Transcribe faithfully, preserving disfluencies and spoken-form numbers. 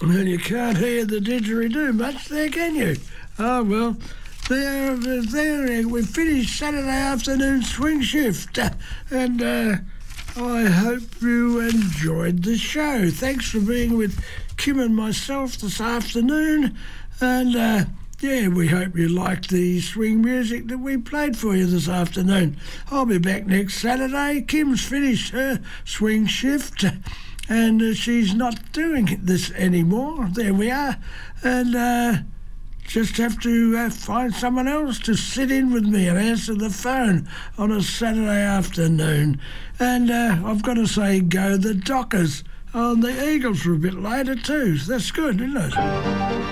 Well, you can't hear the didgeridoo much there, can you? Oh, well, there, there, we finished Saturday afternoon swing shift, and uh, I hope you enjoyed the show. Thanks for being with Kim and myself this afternoon, and uh, yeah, we hope you liked the swing music that we played for you this afternoon. I'll be back next Saturday. Kim's finished her swing shift, and uh, she's not doing this anymore. There we are, and uh, just have to uh, find someone else to sit in with me and answer the phone on a Saturday afternoon. And uh, I've got to say, go the Dockers. Oh, and the Eagles were a bit later too. That's good, isn't it?